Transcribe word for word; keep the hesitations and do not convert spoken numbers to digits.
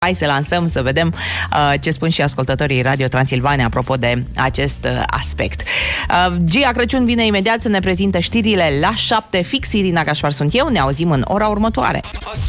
Hai să lansăm, să vedem uh, ce spun și ascultătorii Radio Transilvania apropo de acest uh, aspect. Uh, Gia Crăciun vine imediat să ne prezinte știrile la șapte fix. Irina Gașpar sunt eu, ne auzim în ora următoare.